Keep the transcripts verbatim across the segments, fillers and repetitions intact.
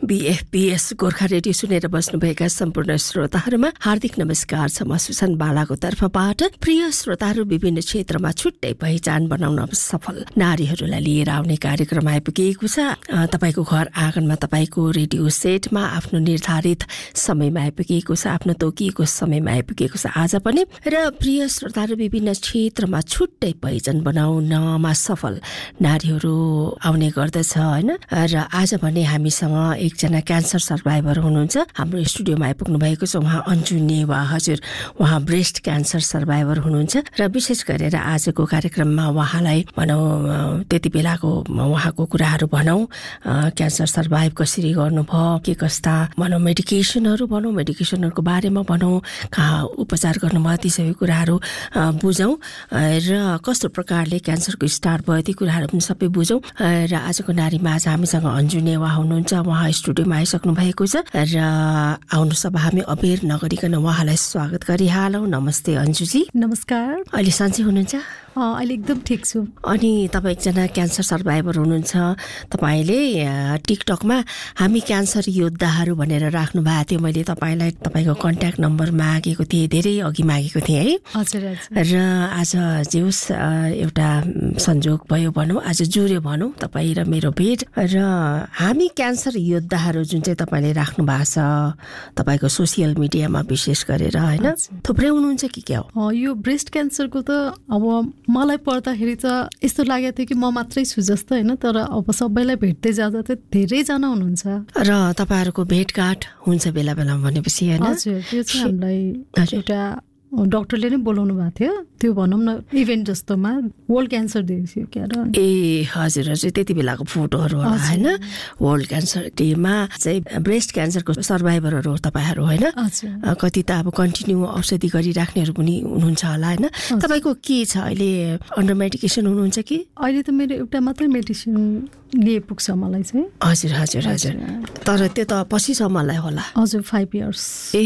बीएफपीएस Gorkha radio सुनेर बस्नुभएका सम्पूर्ण श्रोताहरूमा हार्दिक नमस्कार छ। म सुसन बालाको तर्फबाट। प्रिय श्रोताहरू, विभिन्न क्षेत्रमा छुट्टै पहिचान बनाउन सफल नारीहरूलाई लिएर आउने कार्यक्रम आइपुगेको छ। तपाईको घर आँगनमा, तपाईको रेडियो सेटमा आफ्नो निर्धारित समयमा आइपुगेको छ, आफ्नो तोकिएको समयमा आइपुगेको छ आज पनि। र प्रिय श्रोताहरू, विभिन्न क्षेत्रमा छुट्टै पहिचान बनाउनमा सफल नारीहरू आउने गर्दछ हैन। र आज भने हामीसँग एकजना क्यान्सर सर्भाइभर हुनुहुन्छ, हाम्रो स्टुडियोमा आइपुग्नु भएको छ। उहाँ अन्जु नेवा हजुर, उहाँ ब्रेस्ट क्यान्सर सर्भाइभर हुनुहुन्छ। र विशेष गरेर आजको कार्यक्रममा उहाँलाई भनौँ त्यति बेलाको उहाँको कुराहरू भनौँ, क्यान्सर सर्भाइभ कसरी गर्नुभयो, के कस्ता भनौँ मेडिकेसनहरू भनौँ मेडिकेसनहरूको बारेमा भनौँ, कहाँ उपचार गर्नुभयो, ती सबै कुराहरू बुझौँ र कस्तो प्रकारले क्यान्सरको स्टार्ट भयो ती कुराहरू पनि सबै बुझौँ। र आजको नारीमा आज हामीसँग अन्जु नेवा हुनुहुन्छ। उहाँ स्टुडियोमा आइसक्नु भएको छ र आउनुहोस् अब हामी अबेर नगरिकन उहाँलाई स्वागत गरिहालौँ। नमस्ते अन्जुजी। नमस्कार। अहिले सन्चै हुनुहुन्छ? अहिले एकदम ठिक छु। अनि तपाईँ एकजना क्यान्सर सर्भाइभर हुनुहुन्छ। तपाईँले टिकटकमा हामी क्यान्सर योद्धाहरू भनेर राख्नु भएको थियो। मैले तपाईँलाई तपाईँको कन्ट्याक्ट नम्बर मागेको थिएँ, धेरै अघि मागेको थिएँ है। हजुर हजुर। र आज जेउस एउटा संयोग भयो भनौँ, आज जुर्यो भनौँ तपाईँ र मेरो भेट। र हामी क्यान्सर योद्धाहरू जुन चाहिँ तपाईँले राख्नु भएको छ तपाईँको सोसियल मिडियामा विशेष गरेर होइन, थुप्रै हुनुहुन्छ कि क्या हो? यो ब्रेस्ट क्यान्सरको त अब मलाई पढ्दाखेरि त यस्तो लागेको थियो कि म मात्रै छु जस्तो होइन, तर अब सबैलाई भेट्दै जाँदा त धेरैजना हुनुहुन्छ। र तपाईँहरूको भेटघाट हुन्छ बेला बेलामा भनेपछि होइन? हजुर, त्यो चाहिँ हामीलाई एउटा डक्टरले नै बोलाउनु भएको थियो, त्यो भनौँ न इभेन्ट जस्तोमा वर्ल्ड क्यान्सर डे थियो क्या। ए हजुर हजुर, त्यति बेलाको फोटोहरू होला होइन? वर्ल्ड क्यान्सर डेमा चाहिँ ब्रेस्ट क्यान्सरको सर्भाइभरहरू हो तपाईँहरू होइन? कति त अब कन्टिन्यू औषधि गरिराख्नेहरू पनि हुनुहुन्छ होला होइन? तपाईँको के छ अहिले, अन्डर मेडिकेसन हुनुहुन्छ कि? अहिले त मेरो एउटा मात्रै मेडिसिन लिए पुग्छ मलाई चाहिँ। हजुर हजुर हजुर, तर त्यो त पछिसम्मलाई होला? हजुर, फाइभ इयर्स। ए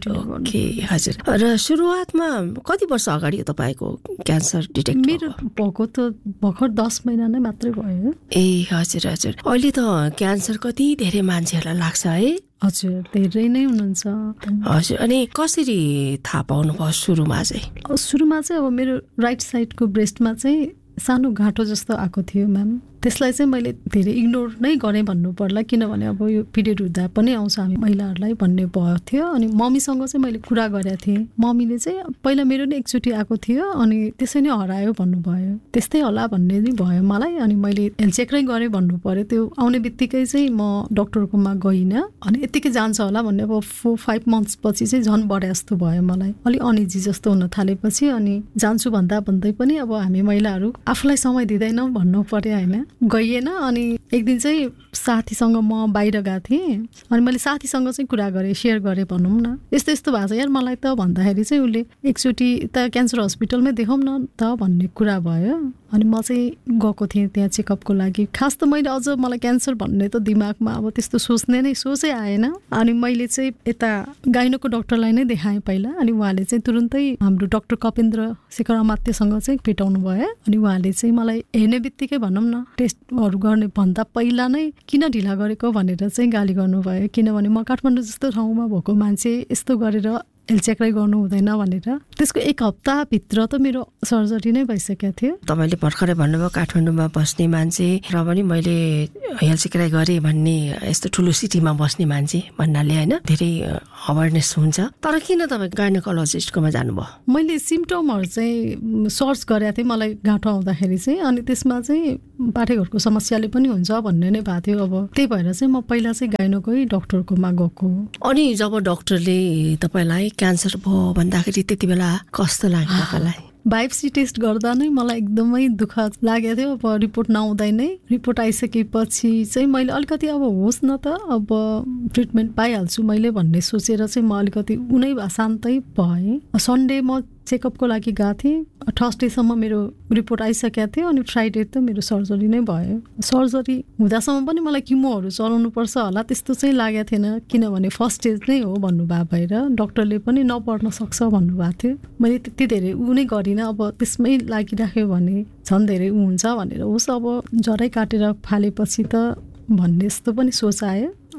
ओके हजुर। र सुरुवातमा कति वर्ष अगाडि हो तपाईँको क्यान्सर डिटेक्ट? मेरो भएको त भर्खर दस महिना नै मात्रै भयो। ए हजुर हजुर। अहिले त क्यान्सर कति धेरै मान्छेहरूलाई लाग्छ है? हजुर, धेरै नै हुनुहुन्छ। हजुर, अनि कसरी थाहा पाउनु भयो सुरुमा चाहिँ? सुरुमा चाहिँ अब मेरो राइट साइडको ब्रेस्टमा चाहिँ सानो घाँटो जस्तो आएको थियो म्याम। त्यसलाई चाहिँ मैले धेरै इग्नोर नै गरेँ भन्नु पर्ला, किनभने अब यो पिरियड हुँदा पनि आउँछ हामी महिलाहरूलाई भन्ने भयो थियो। अनि मम्मीसँग चाहिँ मैले कुरा गरेको थिएँ। मम्मीले चाहिँ पहिला मेरो नै एकचोटि आएको थियो अनि त्यसै नै हरायो भन्नुभयो, त्यस्तै होला भन्ने नै भयो मलाई। अनि मैले हेल्थ चेकै गरेँ भन्नु पर्यो। त्यो आउने बित्तिकै चाहिँ म डक्टरकोमा गइनँ, अनि यत्तिकै जान्छ होला भन्ने अब फोर फाइभ मन्थ्स पछि चाहिँ झन् बढे जस्तो भयो मलाई, अलिक अनिजी जस्तो हुन थालेपछि। अनि जान्छु भन्दा भन्दै पनि अब हामी महिलाहरू आफूलाई समय दिँदैनौँ भन्नु पर्यो होइन, गइएन। अनि एक दिन चाहिँ साथीसँग म बाहिर गएको थिएँ, अनि मैले साथीसँग चाहिँ कुरा गरेँ, सेयर गरेँ भनौँ न, यस्तो यस्तो भएको छ यार मलाई त भन्दाखेरि चाहिँ उसले एकचोटि त क्यान्सर हस्पिटलमै देखाउँ न त भन्ने कुरा भयो। अनि म चाहिँ गएको थिएँ त्यहाँ चेकअपको लागि। खास त मैले अझ मलाई क्यान्सर भन्ने त दिमागमा अब त्यस्तो सोच्ने नै सोचै आएन। अनि मैले चाहिँ यता गाइनोको डक्टरलाई नै देखाएँ पहिला। अनि उहाँले चाहिँ तुरुन्तै हाम्रो डाक्टर कपेन्द्र शेखर अमात्यसँग चाहिँ भेटाउनु भयो। अनि उहाँले चाहिँ मलाई हेर्ने बित्तिकै भनौँ न टेस्टहरू गर्ने भन्दा पहिला नै किन ढिला गरेको भनेर चाहिँ गाली गर्नुभयो, किनभने म काठमाडौँ जस्तो ठाउँमा भएको मान्छे यस्तो गरेर हेल्थ चेकै गर्नु हुँदैन भनेर। त्यसको एक हप्ताभित्र त मेरो सर्जरी नै भइसकेको थियो। तपाईँले भर्खरै भन्नुभयो काठमाडौँमा बस्ने मान्छे र पनि मैले हेल्थ चेकै गरेँ भन्ने, यस्तो ठुलो सिटीमा बस्ने मान्छे भन्नाले होइन धेरै अवेरनेस हुन्छ। तर किन तपाईँ गाइनोकोलोजिस्टकोमा जानुभयो? मैले सिम्टमहरू चाहिँ सर्च गरेको थिएँ मलाई गाँठो आउँदाखेरि चाहिँ, अनि त्यसमा चाहिँ पाठेघरको समस्याले पनि हुन्छ भन्ने नै भएको थियो। अब त्यही भएर चाहिँ म पहिला चाहिँ गाइनोकै डक्टरकोमा गएको। अनि जब डक्टरले तपाईँलाई क्यान्सर भयो भन्दाखेरि त्यति बेला कस्तो लाग्यो तपाईँलाई? बायोप्सी टेस्ट गर्दा नै मलाई एकदमै दुःख लागेको थियो। अब रिपोर्ट नआउँदै नै, रिपोर्ट आइसकेपछि चाहिँ मैले अलिकति अब होस् न त अब ट्रिटमेन्ट पाइहाल्छु मैले भन्ने सोचेर चाहिँ म अलिकति उनै शान्तै भएँ। सन्डे म चेकअपको लागि गएको थिएँ, थर्सडेसम्म मेरो रिपोर्ट आइसकेको थियो। अनि फ्राइडे त मेरो सर्जरी नै भयो। सर्जरी हुँदासम्म पनि मलाई किमोहरू चलाउनु पर्छ होला त्यस्तो चाहिँ लागेको थिएन, किनभने फर्स्ट स्टेज नै हो भन्नुभएको भएर डक्टरले पनि नपर्न सक्छ भन्नुभएको थियो। मैले त्यति धेरै ऊ नै गरिनँ, अब त्यसमै लागिराख्यो भने झन् धेरै ऊ हुन्छ भनेर होस् अब जरै काटेर फालेपछि त भन्ने जस्तो पनि सोच आयो।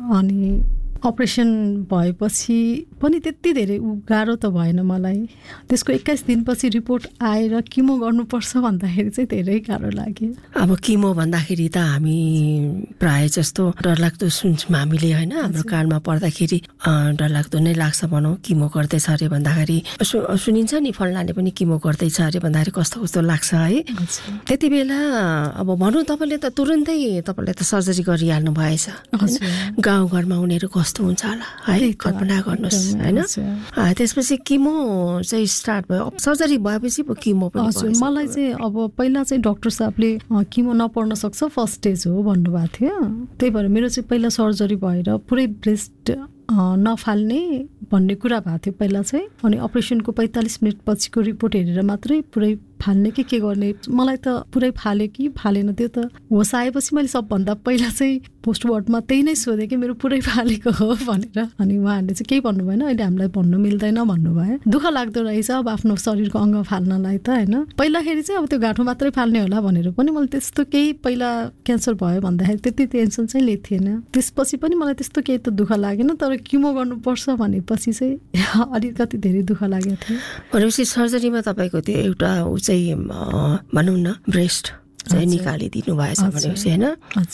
अनि अपरेसन भएपछि पनि त्यति धेरै गाह्रो त भएन मलाई। त्यसको एक्काइस दिनपछि रिपोर्ट आएर किमो गर्नुपर्छ भन्दाखेरि चाहिँ धेरै गाह्रो लाग्यो। अब किमो भन्दाखेरि त हामी प्राय जस्तो डरलाग्दो सुन्छौँ हामीले होइन, हाम्रो कानमा पर्दाखेरि डरलाग्दो नै लाग्छ भनौँ। किमो गर्दैछ अरे भन्दाखेरि सुनिन्छ नि फल्नाले पनि किमो गर्दैछ अरे भन्दाखेरि कस्तो कस्तो लाग्छ है। त्यति बेला अब भनौँ तपाईँले त तुरुन्तै तपाईँले त सर्जरी गरिहाल्नु भएछ, गाउँघरमा उनीहरू कस्तो हुन्छ होला है, कल्पना गर्नुहोस् होइन। त्यसपछि किमो चाहिँ स्टार्ट भयो, सर्जरी भएपछि पो किमो पनि हजुर। मलाई चाहिँ अब पहिला चाहिँ डाक्टर साहबले किमो नपर्न सक्छ, फर्स्ट स्टेज हो भन्नुभएको थियो। त्यही भएर मेरो चाहिँ पहिला सर्जरी भएर पुरै ब्रेस्ट नफाल्ने भन्ने कुरा भएको थियो पहिला चाहिँ। अनि अपरेसनको पैँतालिस मिनट पछिको रिपोर्ट हेरेर मात्रै पुरै फाल्ने कि के गर्ने, मलाई त पुरै फाल्यो कि फालेन त्यो त होस आएपछि मैले सबभन्दा पहिला चाहिँ पोस्टमार्टममा त्यही नै सोधेँ कि मेरो पुरै फालेको हो भनेर। अनि उहाँहरूले चाहिँ केही भन्नु भएन, अहिले हामीलाई भन्नु मिल्दैन भन्नुभयो। दुःख लाग्दो रहेछ अब आफ्नो शरीरको अङ्ग फाल्नलाई त होइन। पहिलाखेरि चाहिँ अब त्यो गाँठो मात्रै फाल्ने होला भनेर पनि मैले त्यस्तो केही, पहिला क्यान्सर भयो भन्दाखेरि त्यति टेन्सन चाहिँ लिएको थिएन। त्यसपछि पनि मलाई त्यस्तो केही त दुःख लागेन, तर किमो गर्नुपर्छ भनेपछि चाहिँ अलिकति धेरै दुःख लागेको थियो। भनेपछि सर्जरीमा तपाईँको त्यो एउटा ऊ चाहिँ भनौँ न ब्रेस्ट चाहिँ निकालिदिनु भएछ भनेपछि होइन।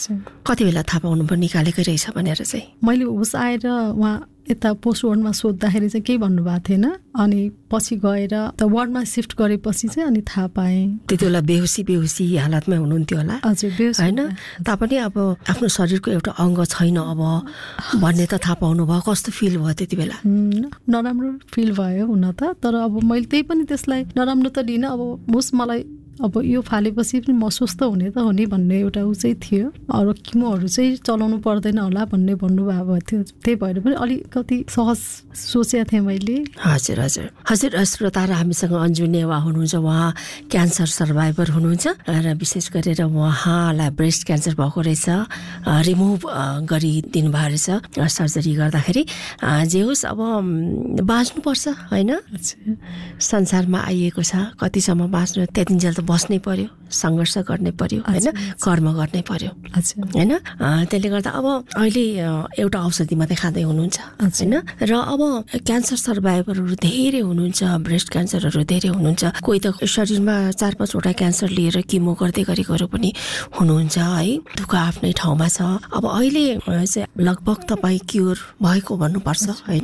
कति बेला थाहा पाउनु पर्यो निकालेकै रहेछ भनेर चाहिँ? मैले होस आएर उहाँ यता पोस्ट वार्डमा सोद्धाखेरि चाहिँ केही भन्नुभएको थिएन। अनि पछि गएर त वार्डमा सिफ्ट गरेपछि चाहिँ अनि थाहा पाएँ। त्यति बेला बेहोसी बेहोसी हालतमै हुनुहुन्थ्यो होला हजुर, बेहोसी होइन। तापनि अब आफ्नो शरीरको एउटा अङ्ग छैन अब भन्ने त थाहा पाउनु भयो, कस्तो फिल भयो त्यति बेला? नराम्रो फिल भयो हुन त, तर अब मैले त्यही पनि त्यसलाई नराम्रो त लिनँ। अब होस् मलाई अब यो फालेपछि पनि म स्वस्थ हुने त हो नि भन्ने एउटा ऊ चाहिँ थियो। अरू किमोहरू चाहिँ चलाउनु पर्दैन होला भन्ने भन्नुभएको थियो। त्यही भएर पनि अलिकति सहज सोचेको थिएँ मैले। हजुर हजुर हजुर श्रोता र हामीसँग अन्जु नेवा हुनुहुन्छ, उहाँ क्यान्सर सर्भाइभर हुनुहुन्छ र विशेष गरेर उहाँलाई ब्रेस्ट क्यान्सर भएको रहेछ, रिमुभ गरिदिनु भएको रहेछ सर्जरी गर्दाखेरि। जे होस् अब बाँच्नुपर्छ होइन, संसारमा आइएको छ, कतिसम्म बाँच्नु त्यतिन्जेल त बस्नै पर्यो, सङ्घर्ष गर्नै पर्यो होइन, कर्म गर्नै पर्यो होइन। त्यसले गर्दा अब अहिले एउटा औषधि मात्रै खाँदै हुनुहुन्छ होइन। र अब क्यान्सर सर्भाइभरहरू धेरै हुनुहुन्छ, ब्रेस्ट क्यान्सरहरू धेरै हुनुहुन्छ। कोही त शरीरमा चार पाँचवटा क्यान्सर लिएर किमो गर्दै गरेकोहरू पनि हुनुहुन्छ है। दुःख आफ्नै ठाउँमा छ। अब अहिले चाहिँ लगभग तपाईँ क्योर भएको भन्नुपर्छ होइन।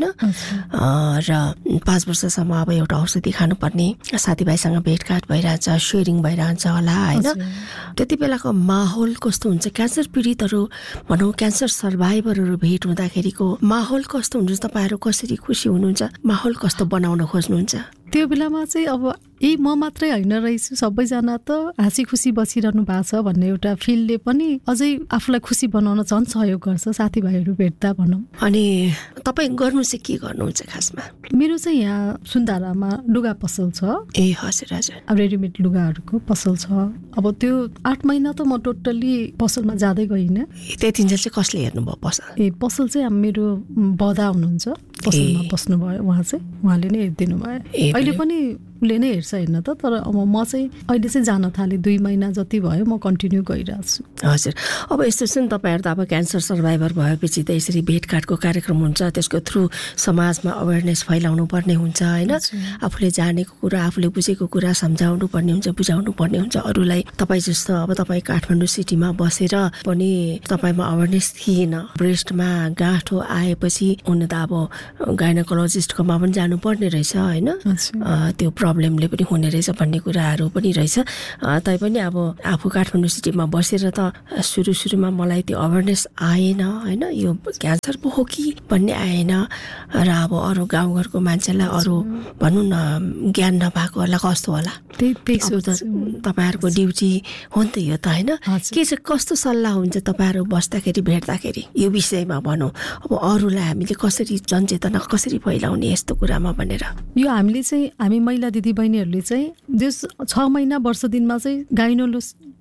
र पाँच वर्षसम्म अब एउटा औषधि खानुपर्ने, साथीभाइसँग भेटघाट भइरहन्छ, सेयरिङ भइरहन्छ होला होइन। त्यति बेलाको माहौल कस्तो हुन्छ? क्यान्सर पीडितहरू भनौँ, क्यान्सर सर्भाइभरहरू भेट हुँदाखेरिको माहौल कस्तो हुन्छ? तपाईँहरू कसरी खुसी हुनुहुन्छ? माहौल कस्तो बनाउन खोज्नुहुन्छ? त्यो बेलामा चाहिँ अब ए म मात्रै होइन रहेछु, सबैजना त हाँसी खुसी बसिरहनु भएको छ भन्ने एउटा फिलले पनि अझै आफूलाई खुसी बनाउन झन् सहयोग गर्छ, साथीभाइहरू भेट्दा भनौँ। अनि तपाईँ गर्नु चाहिँ के गर्नुहुन्छ खासमा? मेरो चाहिँ यहाँ सुन्दारामा लुगा पसल छ। ए हजुर हजुर। अब रेडिमेड लुगाहरूको पसल छ। अब त्यो आठ महिना त म टोटल्ली पसलमा जाँदै गइनँ। त्यतिन्जेल चाहिँ कसले हेर्नुभयो पसल? ए पसल चाहिँ मेरो बदा हुनुहुन्छ, पसलमा बस्नुभयो उहाँ चाहिँ, उहाँले नै हेरिदिनु भयो। अहिले पनि उसले नै हेर्छ हेर्न त, तर अब म चाहिँ अहिले चाहिँ जान थालेँ, दुई महिना जति भयो म कन्टिन्यू गरिरहेको छु। हजुर। अब यस्तो छ नि, तपाईँहरू त अब क्यान्सर सर्भाइभर भएपछि त यसरी भेटघाटको कार्यक्रम हुन्छ, त्यसको थ्रु समाजमा अवेरनेस फैलाउनु पर्ने हुन्छ होइन। आफूले जानेको कुरा, आफूले बुझेको कुरा सम्झाउनु पर्ने हुन्छ, बुझाउनु पर्ने हुन्छ अरूलाई। तपाईँ जस्तो अब तपाईँ काठमाडौँ सिटीमा बसेर पनि तपाईँमा अवेरनेस थिएन। ब्रेस्टमा गाँठो आएपछि उनी त अब गाइनोकोलोजिस्टकोमा पनि जानुपर्ने रहेछ होइन, त्यो प्रब्लमले पनि हुने रहेछ भन्ने कुराहरू पनि रहेछ। तैपनि अब आफू काठमाडौँ सिटीमा बसेर त सुरु सुरुमा मलाई त्यो अवेरनेस आएन होइन, यो क्यान्सर पो हो कि भन्ने आएन। र अब अरू गाउँघरको मान्छेलाई अरू भनौँ न ज्ञान नभएकोहरूलाई कस्तो होला, त्यही त तपाईँहरूको ड्युटी हो नि त यो त होइन। के चाहिँ कस्तो सल्लाह हुन्छ तपाईँहरू बस्दाखेरि भेट्दाखेरि यो विषयमा भनौँ, अब अरूलाई हामीले कसरी जनचेतना कसरी फैलाउने यस्तो कुरामा भनेर? यो हामीले चाहिँ हामी महिला दिदी बहिनीहरूले चाहिँ जस छ महिना वर्ष दिनमा चाहिँ गाइनोलोजिस्ट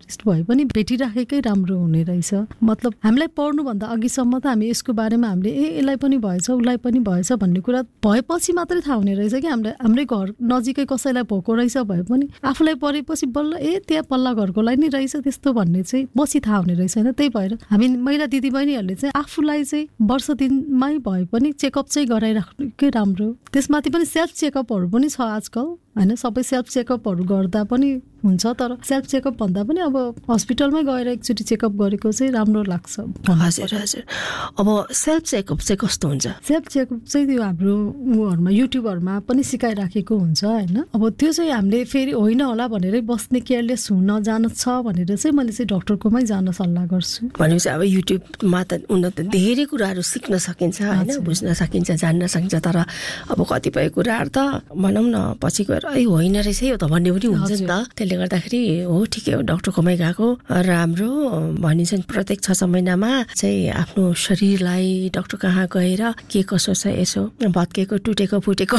साइकियाट्रिस्ट भए पनि भेटिराखेकै राम्रो हुने रहेछ। मतलब हामीलाई पढ्नुभन्दा अघिसम्म त हामी यसको बारेमा हामीले ए यसलाई पनि भएछ उसलाई पनि भएछ भन्ने कुरा भएपछि मात्रै थाहा हुने रहेछ कि हाम्रो हाम्रै घर नजिकै कसैलाई भएको रहेछ भए पनि आफूलाई परेपछि बल्ल ए त्यहाँ पल्ला घरकोलाई नि रहेछ त्यस्तो भन्ने चाहिँ पछि थाहा हुने रहेछ होइन। त्यही भएर हामी महिला दिदीबहिनीहरूले चाहिँ आफूलाई चाहिँ वर्ष दिनमै भए पनि चेकअप चाहिँ गराइराख्नुकै राम्रो। त्यसमाथि पनि सेल्फ चेकअपहरू पनि छ आजकल होइन। सबै सेल्फ चेकअपहरू गर्दा पनि हुन्छ तर सेल्फ चेकअप भन्दा पनि अब हस्पिटलमै गएर एकचोटि चेकअप गरेको चाहिँ राम्रो लाग्छ। हजुर हजुर। अब सेल्फ चेकअप चाहिँ कस्तो हुन्छ? सेल्फ चेकअप चाहिँ त्यो हाम्रो उहरूमा युट्युबहरूमा पनि सिकाइराखेको हुन्छ होइन। अब त्यो चाहिँ हामीले फेरि होइन होला भनेरै बस्ने केयरलेस हुन जान छ भनेर चाहिँ मैले चाहिँ डक्टरकोमै जान सल्लाह गर्छु। भनेपछि अब युट्युबमा त उन त धेरै कुराहरू सिक्न सकिन्छ होइन, बुझ्न सकिन्छ, जान्न सकिन्छ। तर अब कतिपय कुराहरू त भनौँ न पछि गएर ए होइन रहेछ यो त भन्ने पनि हुन्छ नि त। त्यसले गर्दाखेरि हो ठिकै हो डक्टरकोमै गएको राम्रो भनिन्छ नि। प्रत्येक छ छ महिनामा चाहिँ आफ्नो शरीरलाई डक्टर कहाँ गएर के कसो छ यसो भत्केको टुटेको फुटेको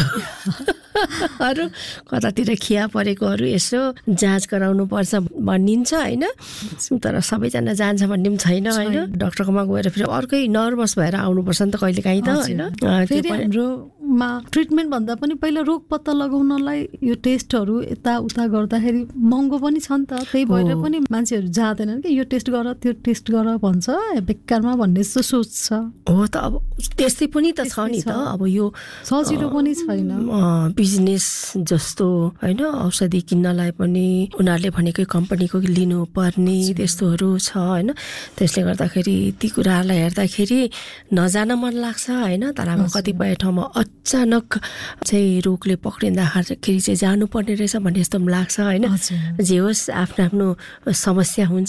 अरू कतातिर खिया परेकोहरू यसो जाँच गराउनु पर्छ भनिन्छ होइन। तर सबैजना जान्छ भन्ने पनि छैन होइन। डक्टरकोमा गएर फेरि अर्कै नर्भस भएर आउनुपर्छ नि त कहिले काहीँ त होइन। फेरि हाम्रोमा ट्रिटमेन्ट भन्दा पनि पहिला रोग पत्ता लगाउनलाई यो टेस्टहरू यताउता गर्दाखेरि महँगो पनि छ नि त। त्यही भएर पनि मान्छेहरू जाँदैनन् कि यो टेस्ट गर त्यो टेस्ट गर भन्छ बेकारमा भन्ने जस्तो सोच छ। हो त अब त्यस्तै पनि त छ नि त। अब यो सजिलो पनि छैन बिजनेस जस्तो होइन। औषधि किन्नलाई पनि उनीहरूले भनेकै कम्पनीको लिनुपर्ने त्यस्तोहरू छ होइन। त्यसले गर्दाखेरि ती कुराहरूलाई हेर्दाखेरि नजान मन लाग्छ होइन। तर अब कतिपय ठाउँमा अचानक चाहिँ रोगले पक्रिँदाखेरि चाहिँ जानुपर्ने रहेछ भन्ने जस्तो पनि लाग्छ होइन। जे होस् आफ्नो आफ्नो समस्या हुन्छ।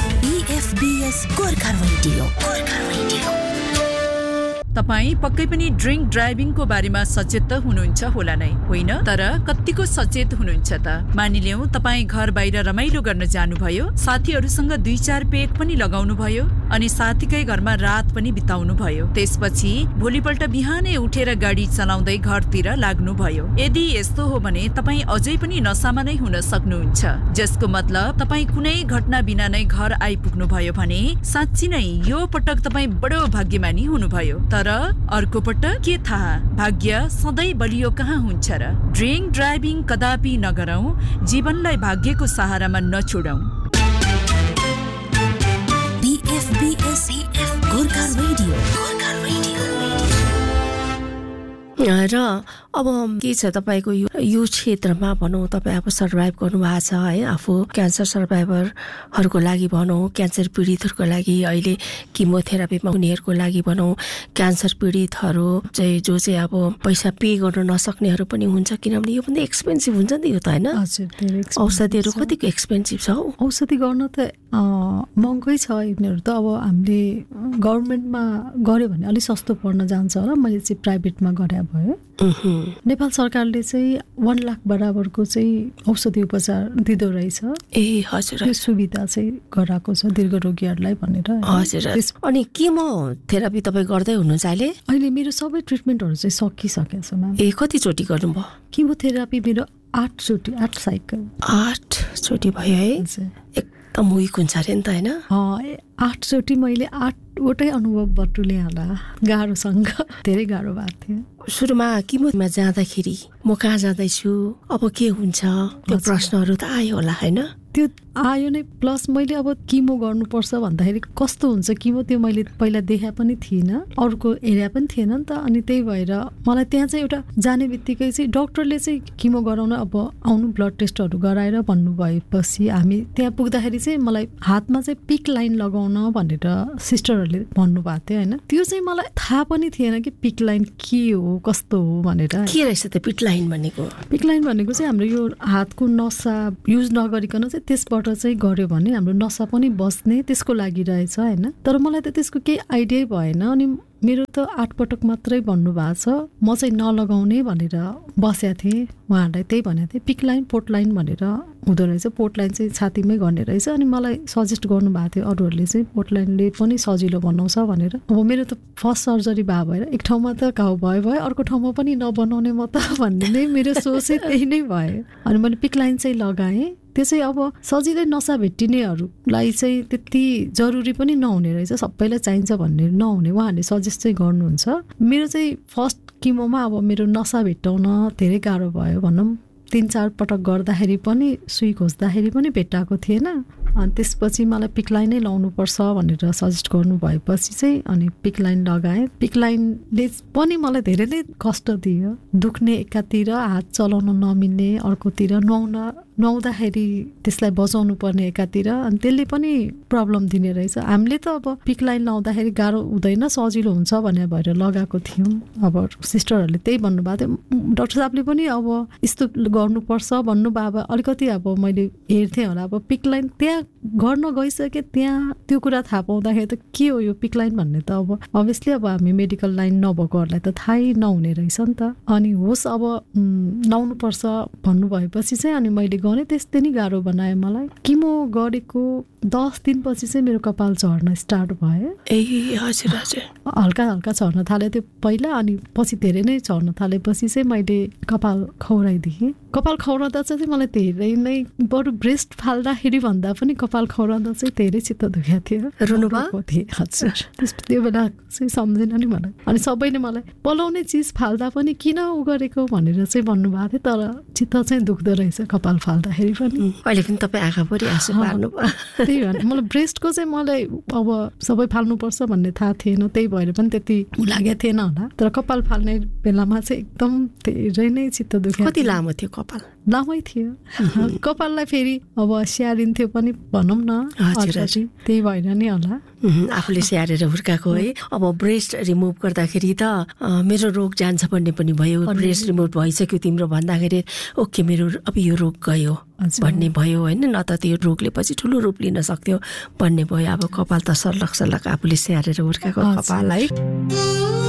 तपाईँ पक्कै पनि ड्रिङ्क ड्राइभिङको बारेमा सचेत त हुनुहुन्छ होला नै होइन? तर कतिको सचेत हुनुहुन्छ त? मानिलियौँ तपाईँ घर बाहिर रमाइलो गर्न जानुभयो, साथीहरूसँग दुई चार पेग पनि लगाउनु भयो अनि साथीकै घरमा रात पनि बिताउनु भयो। त्यसपछि भोलिपल्ट बिहानै उठेर गाडी चलाउँदै घरतिर लाग्नुभयो। यदि यस्तो हो भने तपाईँ अझै पनि नसामा नै हुन सक्नुहुन्छ, जसको मतलब तपाईँ कुनै घटना बिना नै घर आइपुग्नु भयो भने साँच्ची नै यो पटक तपाईँ बडो भाग्यमानी हुनुभयो। तर अर्को पटक के थाहा, भाग्य सधैँ बलियो कहाँ हुन्छ र? ड्रिङ्क ड्राइभिङ कदापि नगरौं, जीवनलाई भाग्यको सहारामा नछोडौं। र अब के छ तपाईँको यो यो क्षेत्रमा भनौँ तपाईँ अब सर्भाइभ गर्नुभएको छ है। आफू क्यान्सर सर्भाइभरहरूको लागि भनौँ, क्यान्सर पीडितहरूको लागि, अहिले किमोथेरापीमा हुनेहरूको लागि भनौँ, क्यान्सर पीडितहरू चाहिँ जो चाहिँ अब पैसा पे गर्न नसक्नेहरू पनि हुन्छ। किनभने यो पनि एक्सपेन्सिभ हुन्छ नि त यो त होइन। औषधिहरू कतिको एक्सपेन्सिभ छ हौ? औषधि गर्न त महँगै छ यिनीहरू त। अब हामीले गभर्मेन्टमा गऱ्यो भने अलिक सस्तो पर्न जान्छ होला। मैले चाहिँ प्राइभेटमा गरे भयो। नेपाल सरकारले चाहिँ वन लाख बराबरको चाहिँ औषधि उपचार दिँदो रहेछ। ए हजुर। त्यो सुविधा चाहिँ गराएको छ दीर्घ रोगीहरूलाई भनेर। हजुर। अनि किमोथेरापी तपाईँ गर्दै हुनुहुन्छ अहिले? अहिले मेरो सबै ट्रिटमेन्टहरू चाहिँ सकिसकेको छ म्याम। ए कतिचोटि गर्नुभयो? किमोथेरापी मेरो आठचोटि आठ साइकल आठचोटि भयो है। एकदम विक हुन्छ अरे नि त होइन? आठचोटि मैले आठवटै अनुभव बटुले होला। गाह्रोसँग धेरै गाह्रो भएको थियो। सुरुमा किमोमा जाँदाखेरि म कहाँ जाँदैछु, अब के हुन्छ, त्यो प्रश्नहरू त आयो होला होइन? त्यो आयो नै। प्लस मैले अब किमो गर्नुपर्छ भन्दाखेरि कस्तो हुन्छ किमो त्यो मैले पहिला देखा पनि थिइनँ, अरूको एरिया पनि थिएन नि त। अनि त्यही भएर मलाई त्यहाँ चाहिँ एउटा जाने बित्तिकै चाहिँ डक्टरले चाहिँ किमो गराउन अब आउनु ब्लड टेस्टहरू गराएर भन्नुभएपछि हामी त्यहाँ पुग्दाखेरि चाहिँ मलाई हातमा चाहिँ पिक लाइन लगाउन भनेर सिस्टरहरूले भन्नुभएको थियो होइन। त्यो चाहिँ मलाई थाहा पनि थिएन कि पिक लाइन के हो कस्तो हो भनेर। के रहेछ त पिक लाइन भनेको? पिक लाइन भनेको चाहिँ हाम्रो यो हातको नसा युज नगरिकन चाहिँ त्यसबाट चाहिँ गर्यो भने हाम्रो नसा पनि बस्ने त्यसको लागि रहेछ होइन। तर मलाई त त्यसको केही आइडिया भएन। अनि मेरो त आठ पटक मात्रै भन्नुभएको छ, म चाहिँ नलगाउने भनेर बसेको थिएँ। उहाँहरूलाई त्यही भनेको थिएँ पिक लाइन पोर्ट लाइन भनेर हुँदो रहेछ। पोर्ट लाइन चाहिँ छातीमै गर्ने रहेछ। अनि मलाई सजेस्ट गर्नुभएको थियो अरूहरूले चाहिँ पोर्ट लाइनले पनि सजिलो बनाउँछ भनेर। अब मेरो त फर्स्ट सर्जरी भयो भएर एक ठाउँमा त घाउ भयो भयो अर्को ठाउँमा पनि नबनाउने म त भन्ने नै मेरो सोचै त्यही नै भयो। अनि मैले पिक लाइन चाहिँ लगाएँ। त्यो चाहिँ अब सजिलै नसा भेटिनेहरूलाई चाहिँ त्यति जरुरी पनि नहुने रहेछ, सबैलाई चाहिन्छ भन्ने नहुने उहाँहरूले सजेस्ट चाहिँ गर्नुहुन्छ। मेरो चाहिँ फर्स्ट किमोमा अब मेरो नसा भेट्टाउन धेरै गाह्रो भयो भनौँ, तिन चार पटक गर्दाखेरि पनि सुई खोज्दाखेरि पनि भेट्टाएको थिएन। अनि त्यसपछि मलाई पिकलाइन नै लाउनुपर्छ भनेर सजेस्ट गर्नु भएपछि चाहिँ अनि पिकलाइन लगाएँ। पिकलाइनले पनि मलाई धेरै नै कष्ट दियो, दुख्ने एकातिर, हात चलाउन नमिल्ने अर्कोतिर, नुहाउन नुहाउँदाखेरि त्यसलाई बचाउनु पर्ने एकातिर, अनि त्यसले पनि प्रब्लम दिने रहेछ। हामीले त अब पिकलाइन लाउँदाखेरि गाह्रो हुँदैन, सजिलो हुन्छ भनेर भएर लगाएको थियौँ। अब सिस्टरहरूले त्यही भन्नुभएको थियो, डाक्टर साहबले पनि अब यस्तो गर्नुपर्छ भन्नुभयो। अब अलिकति अब मैले हेर्थेँ होला, अब पिकलाइन त्यहाँ गर्न गइसकेँ, त्यहाँ त्यो कुरा थाहा पाउँदाखेरि त के हो यो पिकलाइन भन्ने त अब अभियसली अब हामी मेडिकल लाइन नभएकोहरूलाई त थाहै नहुने रहेछ नि त। अनि होस् अब लाउनुपर्छ भन्नुभएपछि चाहिँ अनि मैले गरेँ, त्यस्तै नै गाह्रो बनायो मलाई। किमो गरेको दस दिनपछि चाहिँ मेरो कपाल झर्न स्टार्ट भयो। ए हजुर हजुर, हल्का हल्का झर्न थाल्यो त्यो पहिला, अनि पछि धेरै नै झर्न थालेपछि चाहिँ मैले कपाल खौराइदिएँ। कपाल खौराउँदा चाहिँ मलाई धेरै नै, बरु ब्रेस्ट फाल्दाखेरि भन्दा पनि कपाल खौराउँदा चाहिँ धेरै चित्त दुखेको थियो, रुनुभएको थिएँ। हजुर, त्यो बेला चाहिँ सम्झेन नि मलाई। अनि सबैले मलाई पलाउने चिज फाल्दा पनि किन उ गरेको भनेर चाहिँ भन्नुभएको थियो, तर चित्त चाहिँ दुख्दो रहेछ कपाल फाल्दाखेरि पनि। अहिले पनि तपाईँ आँखाभरि आँसु पार्नु भयो। त्यही भएर मलाई ब्रेस्टको चाहिँ मलाई अब सबै फाल्नुपर्छ भन्ने थाहा थिएन, त्यही भएर पनि त्यति लागेको थिएन होला। तर कपाल फाल्ने बेलामा चाहिँ एकदम धेरै नै चित्त दुख्यो। कति लामो थियो कपाल? लामै थियो। कपाललाई फेरि अब स्याहारिन्थ्यो पनि भनौँ न, त्यही भएर नि होला आफूले स्याहारेर हुर्काएको है। अब ब्रेस्ट रिमुभ गर्दाखेरि त मेरो रोग जान्छ भन्ने पनि भयो, ब्रेस्ट रिमुभ भइसक्यो तिम्रो भन्दाखेरि ओके मेरो अब यो रोग गयो भन्ने भयो होइन, न त त्यो रोगले पछि ठुलो रूप लिन सक्थ्यो भन्ने भयो। अब कपाल त सर्लक सर्लक आफूले स्याहारेर हुर्काएको कपाल है।